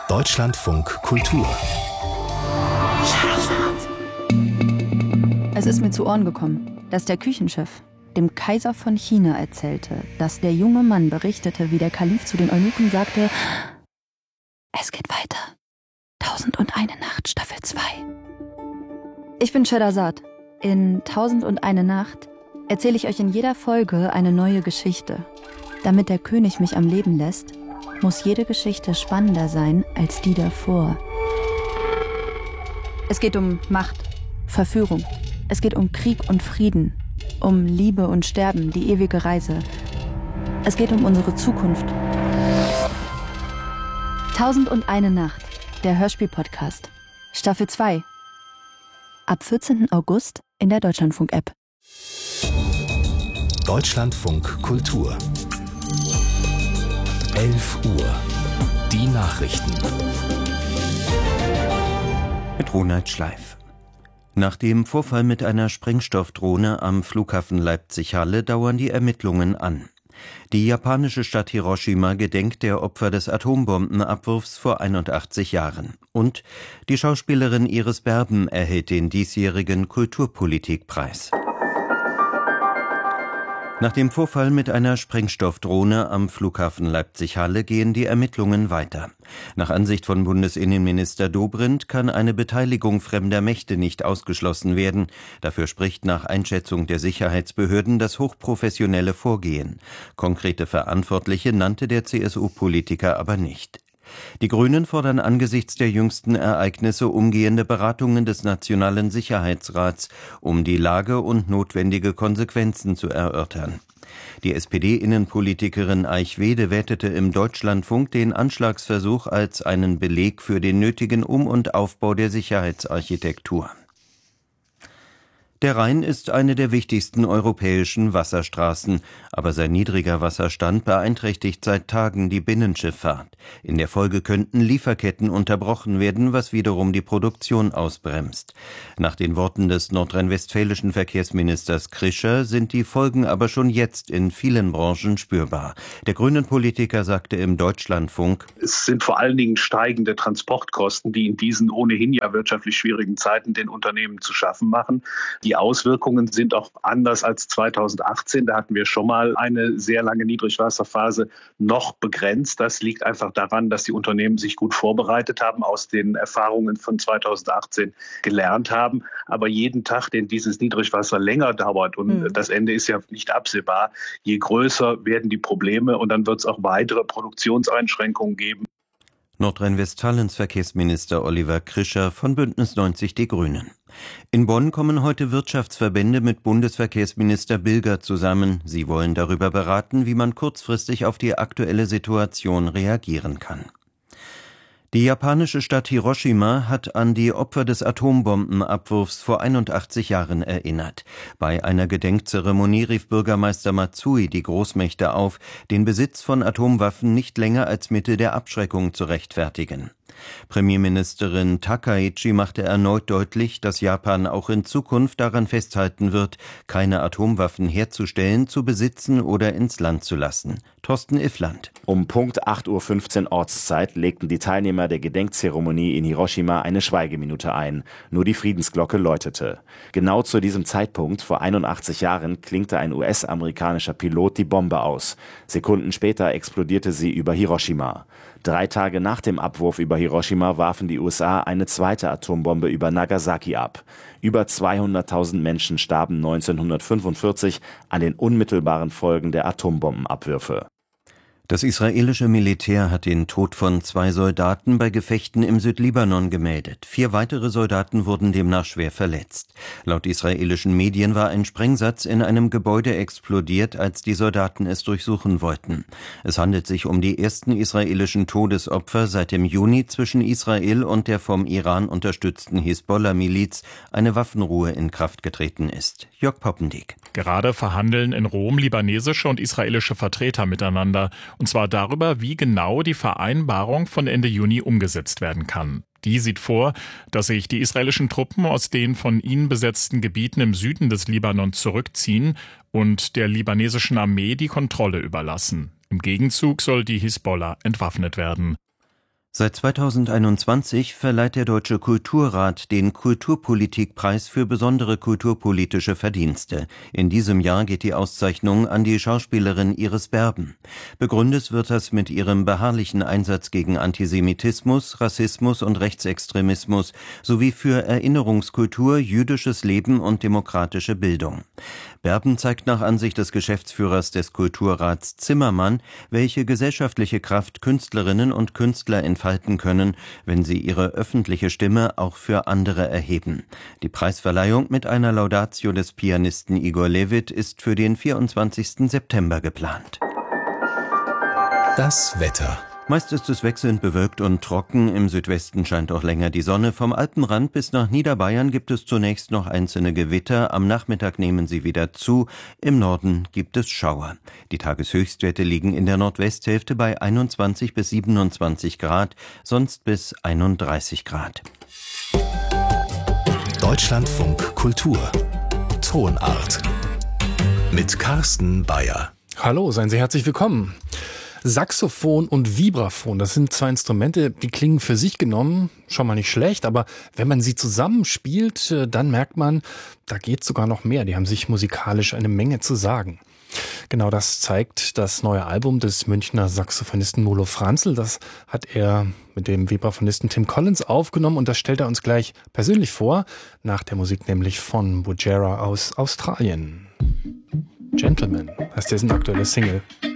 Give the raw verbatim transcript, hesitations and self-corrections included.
Deutschlandfunk Kultur. Es ist mir zu Ohren gekommen, dass der Küchenchef dem Kaiser von China erzählte, dass der junge Mann berichtete, wie der Kalif zu den Eunuchen sagte: Es geht weiter. Tausend und eine Nacht, Staffel zwei. Ich bin Scheherazad. In Tausend und eine Nacht erzähle ich euch in jeder Folge eine neue Geschichte. Damit der König mich am Leben lässt, muss jede Geschichte spannender sein als die davor. Es geht um Macht, Verführung. Es geht um Krieg und Frieden, um Liebe und Sterben, die ewige Reise. Es geht um unsere Zukunft. Tausend und eine Nacht, der Hörspiel-Podcast. Staffel zwei. Ab vierzehnten August in der Deutschlandfunk-App. Deutschlandfunk Kultur. elf Uhr. Die Nachrichten. Mit Ronald Schleif. Nach dem Vorfall mit einer Sprengstoffdrohne am Flughafen Leipzig-Halle dauern die Ermittlungen an. Die japanische Stadt Hiroshima gedenkt der Opfer des Atombombenabwurfs vor einundachtzig Jahren. Und die Schauspielerin Iris Berben erhält den diesjährigen Kulturpolitikpreis. Nach dem Vorfall mit einer Sprengstoffdrohne am Flughafen Leipzig-Halle gehen die Ermittlungen weiter. Nach Ansicht von Bundesinnenminister Dobrindt kann eine Beteiligung fremder Mächte nicht ausgeschlossen werden. Dafür spricht nach Einschätzung der Sicherheitsbehörden das hochprofessionelle Vorgehen. Konkrete Verantwortliche nannte der C S U-Politiker aber nicht. Die Grünen fordern angesichts der jüngsten Ereignisse umgehende Beratungen des Nationalen Sicherheitsrats, um die Lage und notwendige Konsequenzen zu erörtern. Die S P D-Innenpolitikerin Eichwede wertete im Deutschlandfunk den Anschlagsversuch als einen Beleg für den nötigen Um- und Aufbau der Sicherheitsarchitektur. Der Rhein ist eine der wichtigsten europäischen Wasserstraßen, aber sein niedriger Wasserstand beeinträchtigt seit Tagen die Binnenschifffahrt. In der Folge könnten Lieferketten unterbrochen werden, was wiederum die Produktion ausbremst. Nach den Worten des nordrhein-westfälischen Verkehrsministers Krischer sind die Folgen aber schon jetzt in vielen Branchen spürbar. Der Grünen-Politiker sagte im Deutschlandfunk: Es sind vor allen Dingen steigende Transportkosten, die in diesen ohnehin ja wirtschaftlich schwierigen Zeiten den Unternehmen zu schaffen machen. Die Auswirkungen sind auch anders als zweitausendachtzehn. Da hatten wir schon mal eine sehr lange Niedrigwasserphase, noch begrenzt. Das liegt einfach daran, dass die Unternehmen sich gut vorbereitet haben, aus den Erfahrungen von zweitausendachtzehn gelernt haben. Aber jeden Tag, den dieses Niedrigwasser länger dauert, und mhm. das Ende ist ja nicht absehbar, je größer werden die Probleme, und dann wird es auch weitere Produktionseinschränkungen geben. Nordrhein-Westfalens Verkehrsminister Oliver Krischer von Bündnis neunzig Die Grünen. In Bonn kommen heute Wirtschaftsverbände mit Bundesverkehrsminister Bilger zusammen. Sie wollen darüber beraten, wie man kurzfristig auf die aktuelle Situation reagieren kann. Die japanische Stadt Hiroshima hat an die Opfer des Atombombenabwurfs vor einundachtzig Jahren erinnert. Bei einer Gedenkzeremonie rief Bürgermeister Matsui die Großmächte auf, den Besitz von Atomwaffen nicht länger als Mittel der Abschreckung zu rechtfertigen. Premierministerin Takaichi machte erneut deutlich, dass Japan auch in Zukunft daran festhalten wird, keine Atomwaffen herzustellen, zu besitzen oder ins Land zu lassen. Thorsten Iffland. Um Punkt acht Uhr fünfzehn Ortszeit legten die Teilnehmer der Gedenkzeremonie in Hiroshima eine Schweigeminute ein. Nur die Friedensglocke läutete. Genau zu diesem Zeitpunkt, vor einundachtzig Jahren, klinkte ein U S-amerikanischer Pilot die Bombe aus. Sekunden später explodierte sie über Hiroshima. Drei Tage nach dem Abwurf über Hiroshima warfen die U S A eine zweite Atombombe über Nagasaki ab. Über zweihunderttausend Menschen starben neunzehnhundertfünfundvierzig an den unmittelbaren Folgen der Atombombenabwürfe. Das israelische Militär hat den Tod von zwei Soldaten bei Gefechten im Südlibanon gemeldet. Vier weitere Soldaten wurden demnach schwer verletzt. Laut israelischen Medien war ein Sprengsatz in einem Gebäude explodiert, als die Soldaten es durchsuchen wollten. Es handelt sich um die ersten israelischen Todesopfer, seit im Juni zwischen Israel und der vom Iran unterstützten Hisbollah-Miliz eine Waffenruhe in Kraft getreten ist. Jörg Poppendiek. Gerade verhandeln in Rom libanesische und israelische Vertreter miteinander. Und zwar darüber, wie genau die Vereinbarung von Ende Juni umgesetzt werden kann. Die sieht vor, dass sich die israelischen Truppen aus den von ihnen besetzten Gebieten im Süden des Libanon zurückziehen und der libanesischen Armee die Kontrolle überlassen. Im Gegenzug soll die Hisbollah entwaffnet werden. Seit zweitausendeinundzwanzig verleiht der Deutsche Kulturrat den Kulturpolitikpreis für besondere kulturpolitische Verdienste. In diesem Jahr geht die Auszeichnung an die Schauspielerin Iris Berben. Begründet wird das mit ihrem beharrlichen Einsatz gegen Antisemitismus, Rassismus und Rechtsextremismus sowie für Erinnerungskultur, jüdisches Leben und demokratische Bildung. Berben zeigt nach Ansicht des Geschäftsführers des Kulturrats Zimmermann, welche gesellschaftliche Kraft Künstlerinnen und Künstler entfalten können, wenn sie ihre öffentliche Stimme auch für andere erheben. Die Preisverleihung mit einer Laudatio des Pianisten Igor Levit ist für den vierundzwanzigsten September geplant. Das Wetter. Meist ist es wechselnd bewölkt und trocken, im Südwesten scheint auch länger die Sonne. Vom Alpenrand bis nach Niederbayern gibt es zunächst noch einzelne Gewitter, am Nachmittag nehmen sie wieder zu, im Norden gibt es Schauer. Die Tageshöchstwerte liegen in der Nordwesthälfte bei einundzwanzig bis siebenundzwanzig Grad, sonst bis einunddreißig Grad. Deutschlandfunk Kultur. Tonart. Mit Carsten Bayer. Hallo, seien Sie herzlich willkommen. Saxophon und Vibraphon, das sind zwei Instrumente, die klingen für sich genommen schon mal nicht schlecht, aber wenn man sie zusammenspielt, dann merkt man, da geht sogar noch mehr. Die haben sich musikalisch eine Menge zu sagen. Genau das zeigt das neue Album des Münchner Saxophonisten Molo Franzl. Das hat er mit dem Vibraphonisten Tim Collins aufgenommen und das stellt er uns gleich persönlich vor, nach der Musik nämlich von Bujera aus Australien. Gentleman heißt dessen aktuelle Single.